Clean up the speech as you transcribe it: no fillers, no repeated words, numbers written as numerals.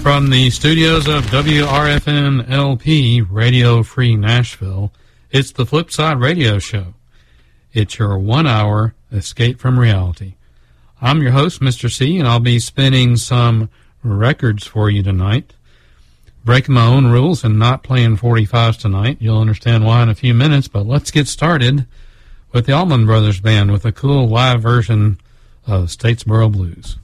From the studios of WRFN LP, Radio Free Nashville, it's the Flipside Radio Show. It's your 1-hour escape from reality. I'm your host, Mr. C, and I'll be spinning some records for you tonight. Breaking my own rules and not playing 45s tonight. You'll understand why in a few minutes, but let's get started with the Allman Brothers Band with a cool live version of Statesboro Blues.